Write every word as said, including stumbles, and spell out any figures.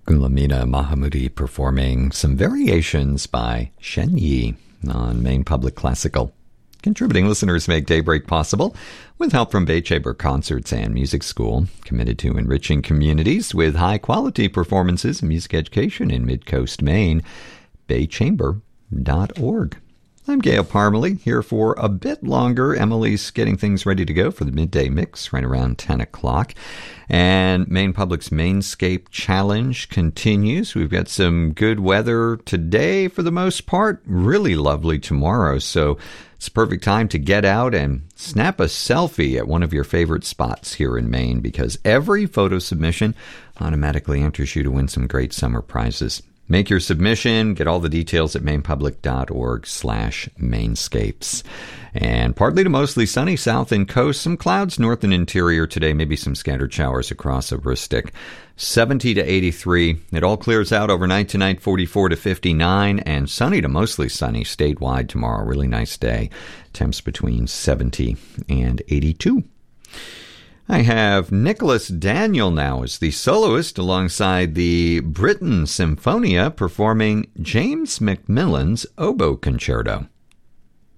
Ghulamina Mahamudi performing some variations by Shen Yi on Maine Public Classical. Contributing listeners make Daybreak possible with help from Bay Chamber Concerts and Music School, committed to enriching communities with high-quality performances and music education in Mid-Coast Maine. bay chamber dot org. I'm Gail Parmalee, here for a bit longer. Emily's getting things ready to go for the midday mix right around ten o'clock. And Maine Public's Mainscape Challenge continues. We've got some good weather today for the most part. Really lovely tomorrow. So it's a perfect time to get out and snap a selfie at one of your favorite spots here in Maine, because every photo submission automatically enters you to win some great summer prizes. Make your submission. Get all the details at mainpublic.org slash mainscapes. And partly to mostly sunny south and coast. Some clouds north and interior today. Maybe some scattered showers across Aroostook. seventy to eighty-three. It all clears out overnight tonight. forty-four to fifty-nine. And sunny to mostly sunny statewide tomorrow. Really nice day. Temps between seventy and eighty-two. I have Nicholas Daniel now as the soloist alongside the Britten Symphonia performing James Macmillan's Oboe Concerto.